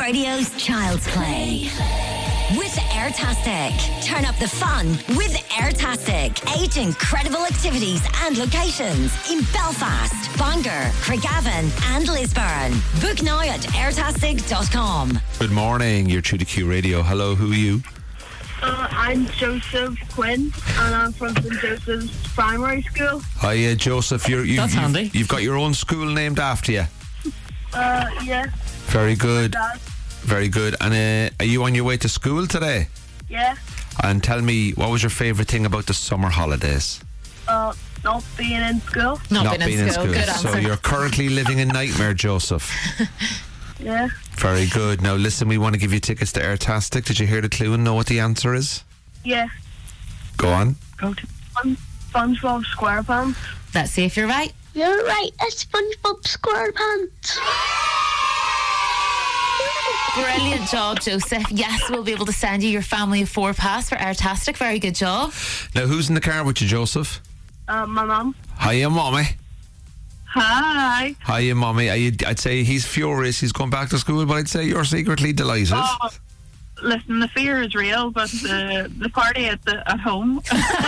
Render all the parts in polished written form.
Radio's Child's Play. With Airtastic. Turn up the fun with Airtastic. 8 incredible activities and locations in Belfast, Bangor, Craigavon and Lisburn. Book now at airtastic.com. Good morning, you're true to Q Radio. Hello, who are you? I'm Joseph Quinn, and I'm from St. Joseph's Primary School. Hi, Joseph. That's handy. You've got your own school named after you. Yeah. Very good. Dad. Very good. And are you on your way to school today? Yeah. And tell me, what was your favourite thing about the summer holidays? Not being in school. Not being in school. Good answer. So you're currently living in Nightmare, Joseph. Yeah. Very good. Now listen, we want to give you tickets to Airtastic. Did you hear the clue and know what the answer is? Yeah. Go on. Go to SpongeBob SquarePants. Let's see if you're right. You're right. It's SpongeBob SquarePants. Brilliant job, Joseph. Yes, we'll be able to send you your family of 4 pass for Airtastic. Very good job. Now who's in the car with you, Joseph? My mum. Hiya, Mommy. Hi. Hiya, Mommy. I'd say he's furious he's going back to school, but I'd say you're secretly delighted. Oh, listen, the fear is real, but the party at home.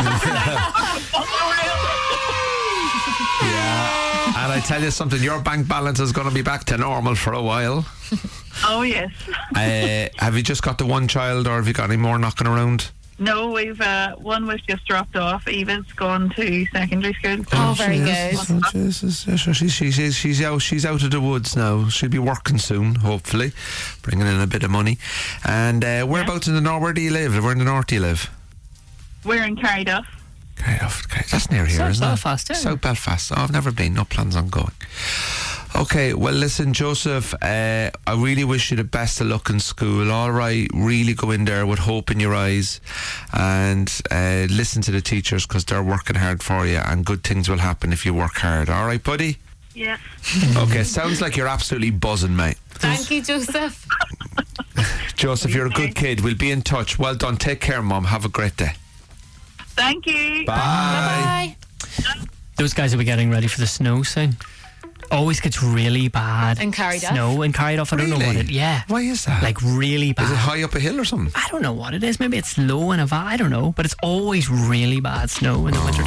Yeah. And I tell you something, your bank balance is going to be back to normal for a while. Oh, yes. Have you just got the one child, or have you got any more knocking around? No, we've one was just dropped off. Eva's gone to secondary school. Oh, very good. Oh, Jesus. She's out of the woods now. She'll be working soon, hopefully, bringing in a bit of money. And whereabouts in the north? Where do you live? Where in the north do you live? We're in Carryduff. Carryduff. That's near here, South isn't Belfast, it? yeah. South Belfast. Oh, I've never been. No plans on going. Okay, well, listen, Joseph, I really wish you the best of luck in school. All right, really go in there with hope in your eyes and listen to the teachers, because they're working hard for you, and good things will happen if you work hard. All right, buddy? Yeah. Okay, sounds like you're absolutely buzzing, mate. Thank you, Joseph. Joseph, you're a good kid. We'll be in touch. Well done. Take care, Mum. Have a great day. Thank you. Bye. Bye. Those guys will be getting ready for the snow soon. Always gets really bad In Carryduff? snow in Carryduff. I don't know what it. Yeah. Why is that? Like really bad. Is it high up a hill or something? I don't know what it is. Maybe it's low in a valley. I don't know. But it's always really bad snow in the winter.